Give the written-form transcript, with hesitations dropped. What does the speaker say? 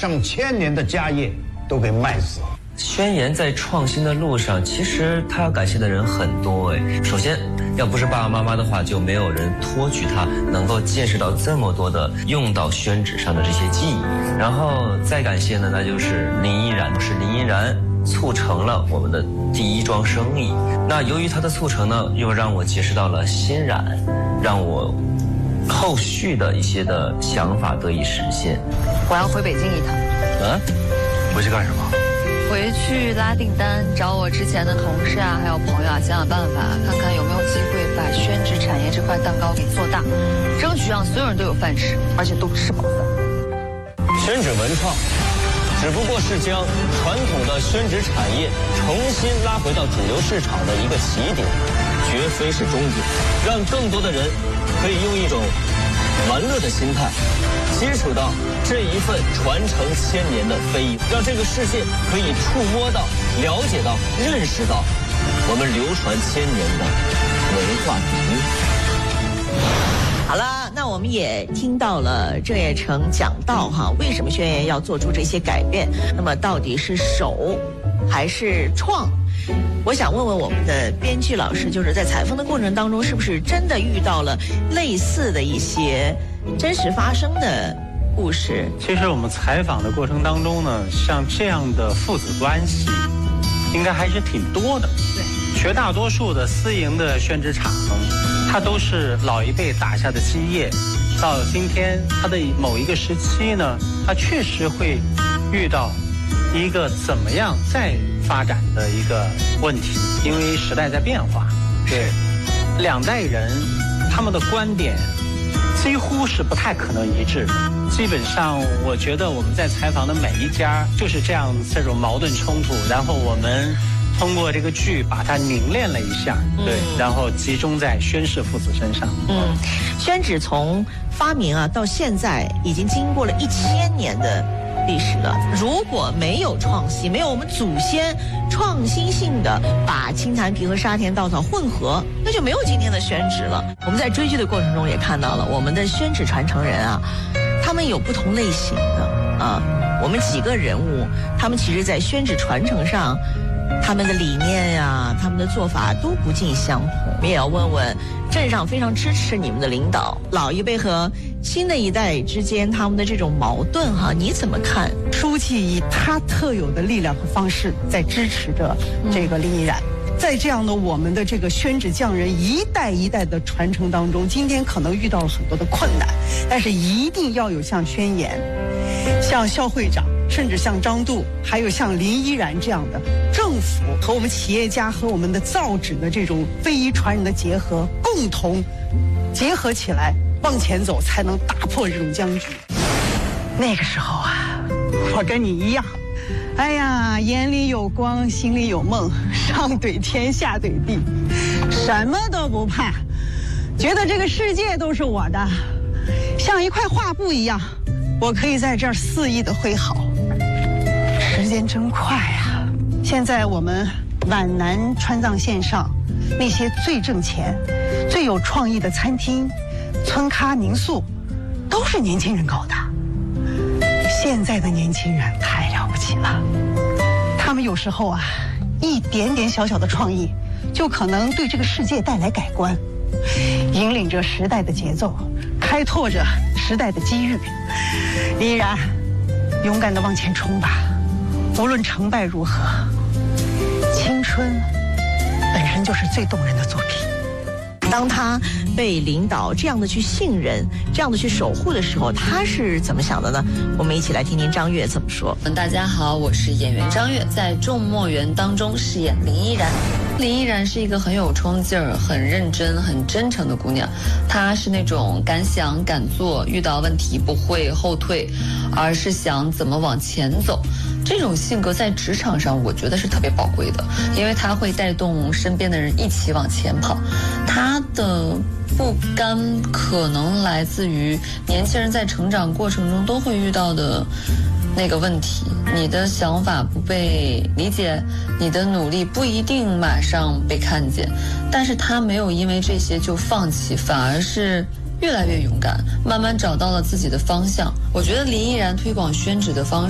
上千年的家业都给卖死了。 宣言在创新的路上，其实他要感谢的人很多首先，要不是爸爸妈妈的话，就没有人托举他能够见识到这么多的用到宣纸上的这些技艺。然后再感谢呢，那就是林依然，是林依然促成了我们的第一桩生意。那由于它的促成呢，又让我结识到了欣然，让我后续的一些的想法得以实现。 我要回北京一趟。 回去干什么？ 回去拉订单，找我之前的同事啊，还有朋友啊，想想办法，看看有没有机会把宣纸产业这块蛋糕给做大，争取让所有人都有饭吃，而且都吃饱饭。 宣纸文创只不过是将传统的宣纸产业重新拉回到主流市场的一个起点，绝非是终点，让更多的人可以用一种玩乐的心态接触到这一份传承千年的非遗，让这个世界可以触摸到、了解到、认识到我们流传千年的文化底蕴。 好了，那我们也听到了郑业成讲到为什么宣言要做出这些改变，那么到底是守还是创？我想问问我们的编剧老师，就是在采风的过程当中，是不是真的遇到了类似的一些真实发生的故事？ 其实我们采访的过程当中呢，像这样的父子关系应该还是挺多的。对，绝大多数的私营的宣纸厂，它都是老一辈打下的基业，到今天它的某一个时期呢，它确实会遇到一个怎么样再发展的一个问题，因为时代在变化。对，两代人他们的观点几乎是不太可能一致的。基本上我觉得我们在采访的每一家就是这种矛盾冲突，然后我们通过这个剧把它凝练了一下，对，然后集中在宣氏父子身上。 宣纸从发明到现在已经经过了1000年的历史了。如果没有创新，没有我们祖先创新性的把青檀皮和沙田稻草混合，那就没有今天的宣纸了。我们在追剧的过程中也看到了我们的宣纸传承人他们有不同类型的我们几个人物，他们其实在宣纸传承上，他们的理念呀，他们的做法都不尽相同。我们也要问问镇上非常支持你们的领导，老一辈和新的一代之间他们的这种矛盾你怎么看？ 书记以他特有的力量和方式在支持着这个林依然。在这样的我们的这个宣纸匠人一代一代的传承当中，今天可能遇到了很多的困难，但是一定要有像宣言、像肖会长，甚至像张度，还有像林依然这样的政府和我们企业家和我们的造纸的这种非遗传人的结合，共同结合起来往前走，才能打破这种僵局。那个时候我跟你一样，哎呀，眼里有光，心里有梦，上怼天，下怼地，什么都不怕，觉得这个世界都是我的，像一块画布一样，我可以在这儿肆意的挥毫。时间真快现在我们皖南川藏线上那些最挣钱、最有创意的餐厅、村咖民宿，都是年轻人搞的。现在的年轻人太了不起了，他们有时候一点点小小的创意，就可能对这个世界带来改观，引领着时代的节奏，开拓着时代的机遇。依然勇敢地往前冲吧，无论成败如何，青春本身就是最动人的作品。 当他被领导这样的去信任，这样的去守护的时候，他是怎么想的呢？我们一起来听听张悦怎么说。 大家好，我是演员张悦，在《众墨园》当中饰演林依然。林依然是一个很有冲劲儿、很认真、很真诚的姑娘。她是那种敢想敢做，遇到问题不会后退，而是想怎么往前走。这种性格在职场上我觉得是特别宝贵的，因为她会带动身边的人一起往前跑。她的不甘可能来自于年轻人在成长过程中都会遇到的那个问题，你的想法不被理解，你的努力不一定马上被看见，但是他没有因为这些就放弃，反而是越来越勇敢，慢慢找到了自己的方向。我觉得林依然推广宣纸的方式